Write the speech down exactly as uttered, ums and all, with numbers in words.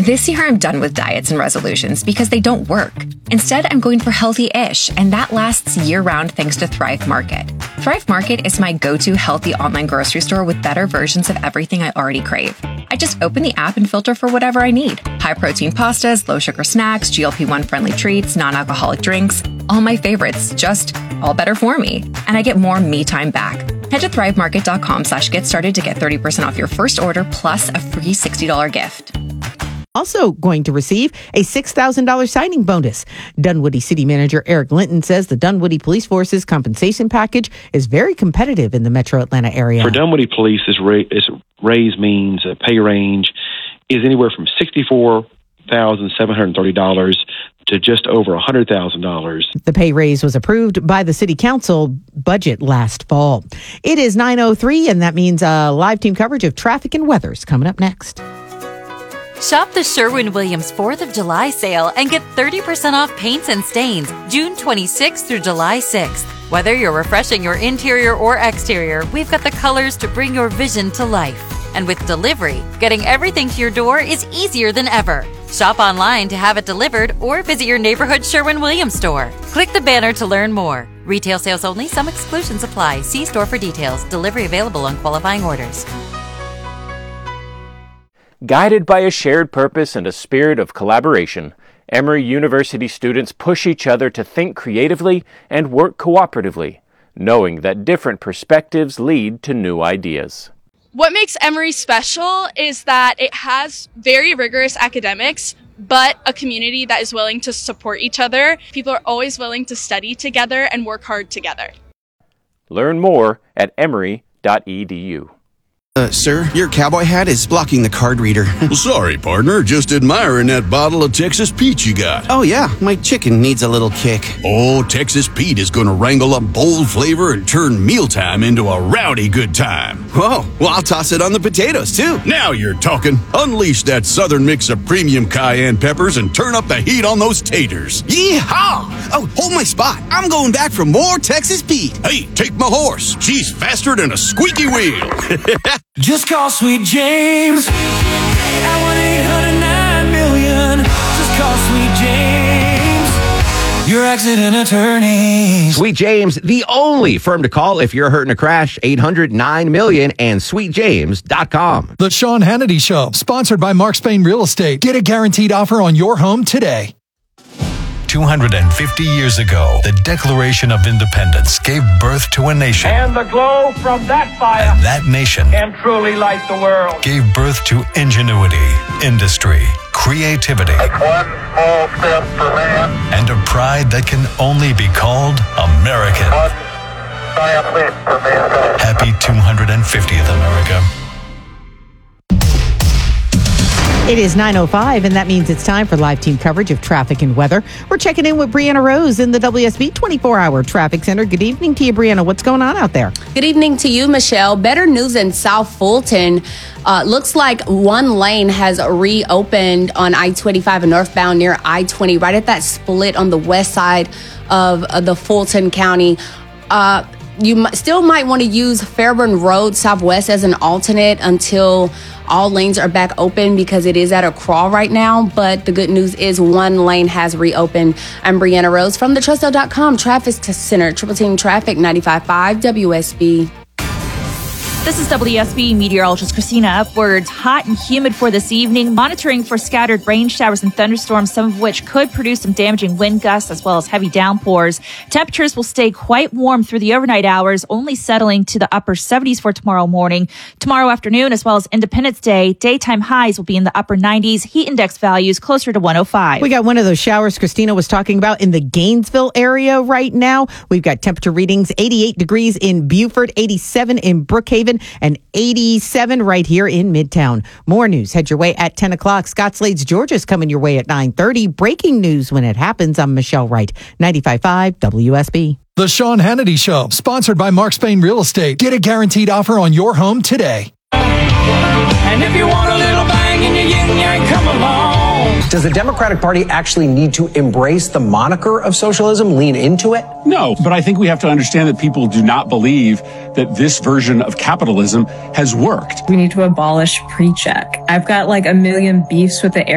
This year, I'm done with diets and resolutions because they don't work. Instead, I'm going for healthy-ish, and that lasts year-round thanks to Thrive Market. Thrive Market is my go-to healthy online grocery store with better versions of everything I already crave. I just open the app and filter for whatever I need. High-protein pastas, low-sugar snacks, G L P one friendly treats, non-alcoholic drinks, all my favorites, just all better for me. And I get more me time back. Head to thrivemarket.com slash get started to get thirty percent off your first order plus a free sixty dollars gift. Also going to receive a six thousand dollars signing bonus. Dunwoody City Manager Eric Linton says the Dunwoody Police Force's compensation package is very competitive in the metro Atlanta area. For Dunwoody Police, this raise means a pay range is anywhere from sixty-four thousand seven hundred thirty dollars to just over one hundred thousand dollars. The pay raise was approved by the City Council budget last fall. It is nine oh three, and that means uh, live team coverage of traffic and weather is coming up next. Shop the Sherwin-Williams fourth of July sale and get thirty percent off paints and stains June twenty-sixth through July sixth. Whether you're refreshing your interior or exterior, we've got the colors to bring your vision to life. And with delivery, getting everything to your door is easier than ever. Shop online to have it delivered or visit your neighborhood Sherwin-Williams store. Click the banner to learn more. Retail sales only. Some exclusions apply. See store for details. Delivery available on qualifying orders. Guided by a shared purpose and a spirit of collaboration, Emory University students push each other to think creatively and work cooperatively, knowing that different perspectives lead to new ideas. What makes Emory special is that it has very rigorous academics, but a community that is willing to support each other. People are always willing to study together and work hard together. Learn more at emory dot e d u. Uh, sir, your cowboy hat is blocking the card reader. Sorry, partner. Just admiring that bottle of Texas Pete you got. Oh, yeah. My chicken needs a little kick. Oh, Texas Pete is going to wrangle up bold flavor and turn mealtime into a rowdy good time. Whoa. Well, I'll toss it on the potatoes, too. Now you're talking. Unleash that southern mix of premium cayenne peppers and turn up the heat on those taters. Yeehaw! Oh, hold my spot. I'm going back for more Texas Pete. Hey, take my horse. She's faster than a squeaky wheel. Just call Sweet James at one eight hundred nine million. Just call Sweet James, your accident attorney. Sweet James, the only firm to call if you're hurt in a crash. Eight hundred nine million and sweet james dot com. The Sean Hannity Show, sponsored by Mark Spain Real Estate. Get a guaranteed offer on your home today. two hundred fifty years ago, the Declaration of Independence gave birth to a nation. And the glow from that fire and that nation can truly light the world. Gave birth to ingenuity, industry, creativity, Take one small step for man, and a pride that can only be called American. One giant leap for mankind. Happy two hundred fiftieth, America. It is nine oh five, and that means it's time for live team coverage of traffic and weather. We're checking in with Brianna Rose in the W S B twenty-four hour Traffic Center. Good evening to you, Brianna. What's going on out there? Good evening to you, Michelle. Better news in South Fulton. Uh, looks like one lane has reopened on I twenty-five and northbound near I twenty, right at that split on the west side of uh, the Fulton County. Uh, you m- still might want to use Fairburn Road Southwest as an alternate until all lanes are back open because it is at a crawl right now. But the good news is one lane has reopened. I'm Brianna Rose from the Trustel dot com Traffic Center. Triple Team Traffic, ninety-five point five W S B. This is W S B meteorologist Christina Upwards. Hot and humid for this evening. Monitoring for scattered rain showers and thunderstorms, some of which could produce some damaging wind gusts as well as heavy downpours. Temperatures will stay quite warm through the overnight hours, only settling to the upper seventies for tomorrow morning. Tomorrow afternoon, as well as Independence Day, daytime highs will be in the upper nineties. Heat index values closer to one oh five. We got one of those showers Christina was talking about in the Gainesville area right now. We've got temperature readings eighty-eight degrees in Beaufort, eighty-seven in Brookhaven, and eighty-seven right here in Midtown. More news head your way at ten o'clock. Scott Slade's Georgia's coming your way at nine thirty. Breaking news when it happens. I'm Michelle Wright, ninety-five point five W S B. The Sean Hannity Show, sponsored by Mark Spain Real Estate. Get a guaranteed offer on your home today. And if you want a little bang in your yin yang, come along. Does the Democratic Party actually need to embrace the moniker of socialism, lean into it? No, but I think we have to understand that people do not believe that this version of capitalism has worked. We need to abolish pre-check. I've got like a million beefs with the